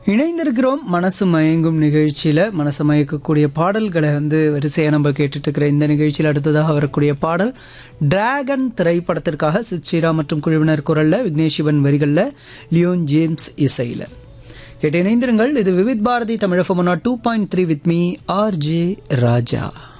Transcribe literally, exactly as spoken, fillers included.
இணைந்திருக்கிறோம் மனசு மயங்கும் நிகழ்ச்சியில. மனசு மயக்கக்கூடிய பாடல்களை வந்து வரிசையா நம்ம கேட்டுட்டு இருக்கிற இந்த நிகழ்ச்சியில் அடுத்ததாக வரக்கூடிய பாடல் டிராகன் திரைப்படத்திற்காக சித்ரா மற்றும் குழுவினர் குரல்ல, விக்னேஷ் சிவன் வரிகள்ல, லியோன் ஜேம்ஸ் இசையில கேட்டு இணைந்திருங்கள். இது Vividh Bharathi Tamil FM two point three with me R J Raja.